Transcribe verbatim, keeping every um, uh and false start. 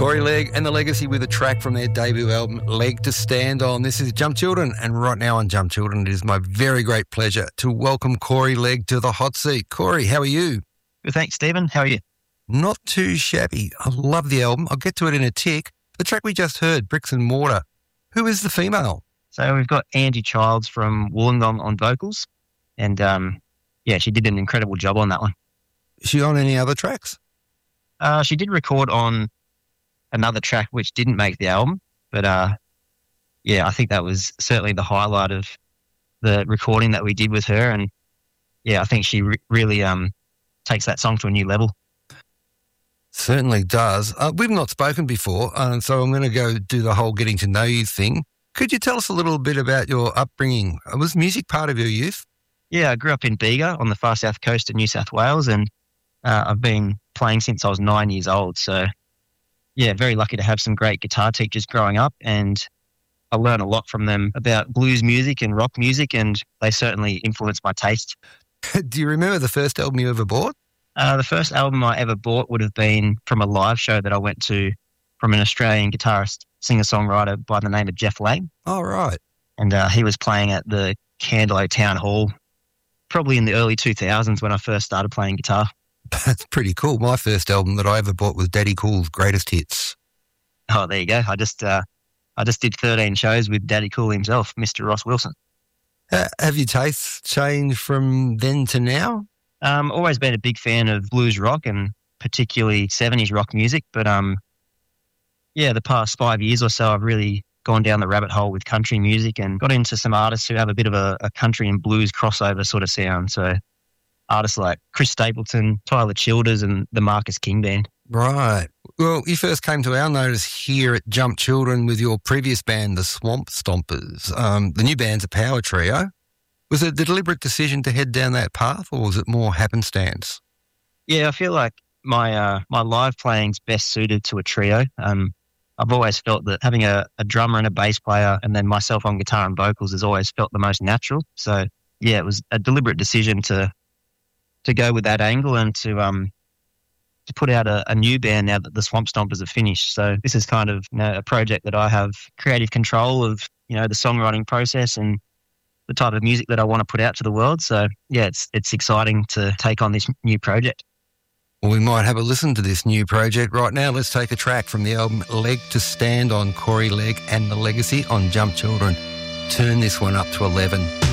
Corey Legg and The Legacy with a track from their debut album, Leg to Stand On. This is Jump Children, and right now on Jump Children, it is my very great pleasure to welcome Corey Legg to the hot seat. Corey, how are you? Good, thanks, Stephen. How are you? Not too shabby. I love the album. I'll get to it in a tick. The track we just heard, Bricks and Mortar. Who is the female? So we've got Angie Childs from Wollongong on vocals, and um, yeah, she did an incredible job on that one. Is she on any other tracks? Uh, she did record on another track which didn't make the album, but uh, yeah, I think that was certainly the highlight of the recording that we did with her, and yeah, I think she re- really um, takes that song to a new level. Certainly does. Uh, we've not spoken before, uh, so I'm going to go do the whole getting to know you thing. Could you tell us a little bit about your upbringing? Was music part of your youth? Yeah, I grew up in Bega on the far south coast of New South Wales, and uh, I've been playing since I was nine years old, so yeah, very lucky to have some great guitar teachers growing up, and I learned a lot from them about blues music and rock music, and they certainly influenced my taste. Do you remember the first album you ever bought? Uh, the first album I ever bought would have been from a live show that I went to from an Australian guitarist, singer-songwriter by the name of Jeff Lang. Oh, right. And uh, he was playing at the Candelo Town Hall probably in the early two thousands when I first started playing guitar. That's pretty cool. My first album that I ever bought was Daddy Cool's Greatest Hits. Oh, there you go. I just uh, I just did thirteen shows with Daddy Cool himself, Mister Ross Wilson. Uh, have your tastes changed from then to now? Um, always been a big fan of blues rock and particularly seventies rock music, but um, yeah, the past five years or so, I've really gone down the rabbit hole with country music and got into some artists who have a bit of a, a country and blues crossover sort of sound. So artists like Chris Stapleton, Tyler Childers, and the Marcus King Band. Right. Well, you first came to our notice here at Jump Children with your previous band, the Swamp Stompers. Um, the new band's a power trio. Was it the deliberate decision to head down that path, or was it more happenstance? Yeah, I feel like my uh, my live playing's best suited to a trio. Um, I've always felt that having a, a drummer and a bass player and then myself on guitar and vocals has always felt the most natural. So, yeah, it was a deliberate decision to to go with that angle and to um to put out a, a new band now that the Swamp Stompers are finished. So this is kind of, you know, a project that I have creative control of, you know, the songwriting process and the type of music that I want to put out to the world. So yeah, it's it's exciting to take on this new project. Well, we might have a listen to this new project right now. Let's take a track from the album Leg to Stand On, Corey Legg and The Legacy on Jump Children. Turn this one up to eleven.